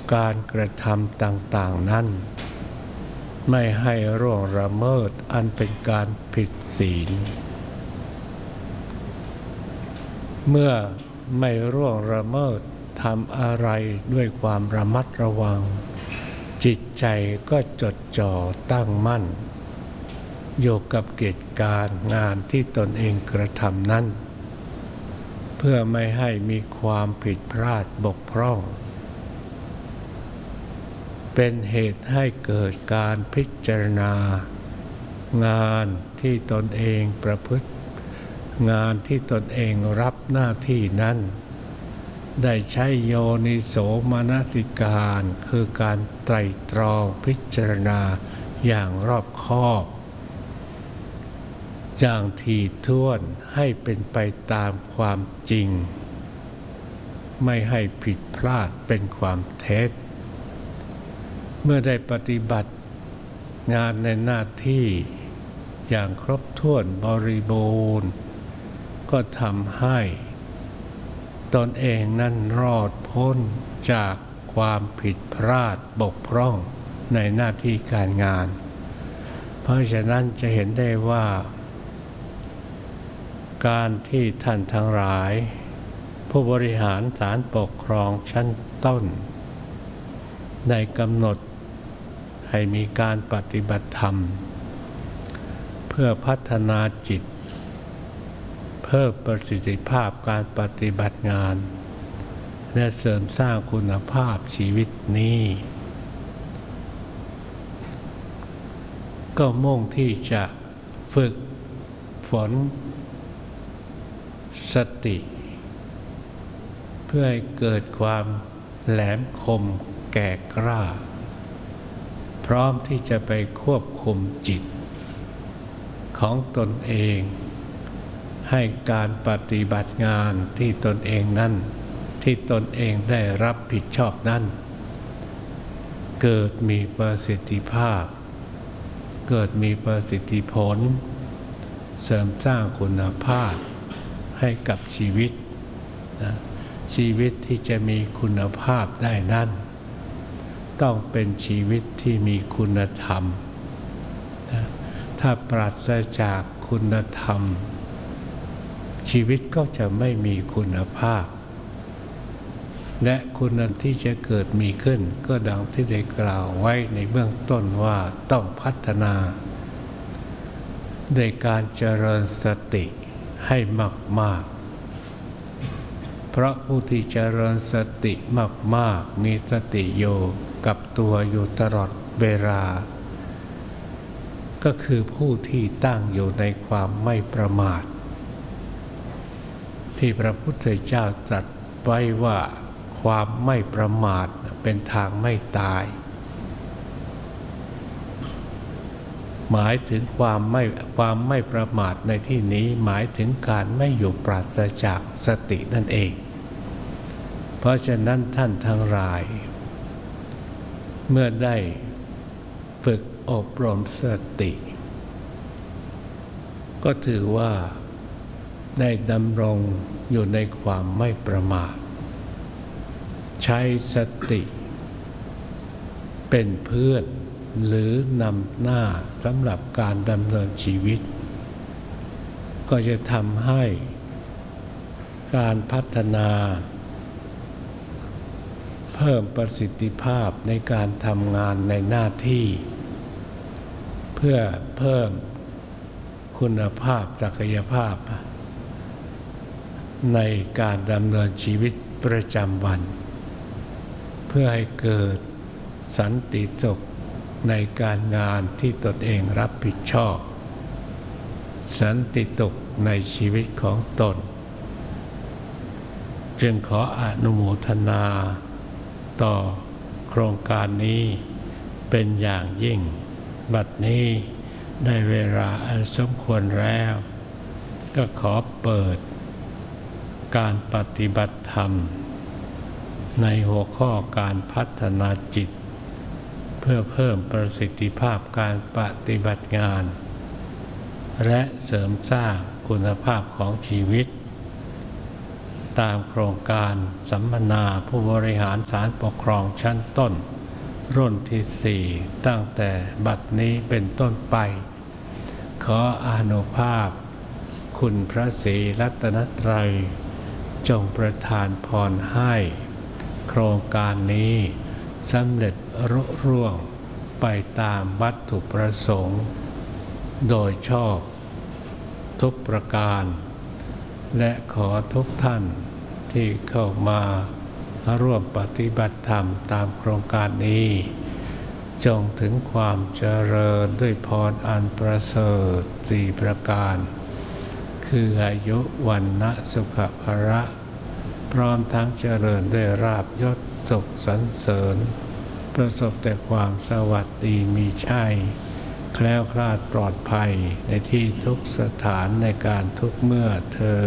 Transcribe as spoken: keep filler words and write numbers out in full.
การกระทำต่างๆนั้นไม่ให้ร่วงละเมิดอันเป็นการผิดศีลเมื่อไม่ร่วงละเมิดทำอะไรด้วยความระมัดระวังจิตใจก็จดจ่อตั้งมั่นอยู่กับกิจการงานที่ตนเองกระทำนั้นเพื่อไม่ให้มีความผิดพลาดบกพร่องเป็นเหตุให้เกิดการพิจารณางานที่ตนเองประพฤติงานที่ตนเองรับหน้าที่นั้นได้ใช้โยนิโสมนสิการคือการไตร่ตรองพิจารณาอย่างรอบคอบอย่างถี่ถ้วนให้เป็นไปตามความจริงไม่ให้ผิดพลาดเป็นความเท็จเมื่อได้ปฏิบัติงานในหน้าที่อย่างครบถ้วนบริบูรณ์ก็ทำให้ตนเองนั้นรอดพ้นจากความผิดพลาดบกพร่องในหน้าที่การงานเพราะฉะนั้นจะเห็นได้ว่าการที่ท่านทั้งหลายผู้บริหารศาลปกครองชั้นต้นได้กำหนดให้มีการปฏิบัติธรรมเพื่อพัฒนาจิตเพิ่มประสิทธิภาพการปฏิบัติงานและเสริมสร้างคุณภาพชีวิตนี้ก็มุ่งที่จะฝึกฝนสติเพื่อให้เกิดความแหลมคมแก่กล้าพร้อมที่จะไปควบคุมจิตของตนเองให้การปฏิบัติงานที่ตนเองนั้นที่ตนเองได้รับผิดชอบนั้นเกิดมีประสิทธิภาพเกิดมีประสิทธิผลเสริมสร้างคุณภาพให้กับชีวิตนะชีวิตที่จะมีคุณภาพได้นั้นต้องเป็นชีวิตที่มีคุณธรรมนะถ้าปราศจากคุณธรรมชีวิตก็จะไม่มีคุณภาพและคุณที่จะเกิดมีขึ้นก็ดังที่ได้กล่าวไว้ในเบื้องต้นว่าต้องพัฒนาโดยการเจริญสติให้มากๆเพราะผู้ที่เจริญสติมากๆมีสติอยู่กับตัวอยู่ตลอดเวลาก็คือผู้ที่ตั้งอยู่ในความไม่ประมาทที่พระพุทธเจ้าตรัสไว้ว่าความไม่ประมาทเป็นทางไม่ตายหมายถึงความไม่ความไม่ประมาทในที่นี้หมายถึงการไม่อยู่ปราศจากสตินั่นเองเพราะฉะนั้นท่านทั้งหลายเมื่อได้ฝึกอบรมสติก็ถือว่าได้ดำรงอยู่ในความไม่ประมาทใช้สติเป็นเพื่อนหรือนำหน้าสำหรับการดำเนินชีวิตก็จะทำให้การพัฒนาเพิ่มประสิทธิภาพในการทำงานในหน้าที่เพื่อเพิ่มคุณภาพศักยภาพในการดำเนินชีวิตประจำวันเพื่อให้เกิดสันติสุขในการงานที่ตนเองรับผิดชอบสันติสุขในชีวิตของตนจึงขออนุโมทนาต่อโครงการนี้เป็นอย่างยิ่งบัดนี้ได้เวลาอันสมควรแล้วก็ขอเปิดการปฏิบัติธรรมในหัวข้อการพัฒนาจิตเพื่อเพิ่มประสิทธิภาพการปฏิบัติงานและเสริมสร้างคุณภาพของชีวิตตามโครงการสัมมนาผู้บริหารศาลปกครองชั้นต้นรุ่นที่สี่ตั้งแต่บัดนี้เป็นต้นไปขออานุภาพคุณพระศรีรัตนตรัยจงประทานพรให้โครงการนี้สำเร็จรุ่ร่วงไปตามวัตถุประสงค์โดยชอบทุกประการและขอทุกท่านที่เข้ามาร่วมปฏิบัติธรรมตามโครงการนี้จงถึงความเจริญด้วยพรอันประเสริฐสี่ประการคืออายุวันนะสุขภระพร้อมทั้งเจริญด้วยราบยศสุขสรรเสริญประสบแต่ความสวัสดีมีชัยแคล้วคลาดปลอดภัยในที่ทุกสถานในการทุกเมื่อเธอ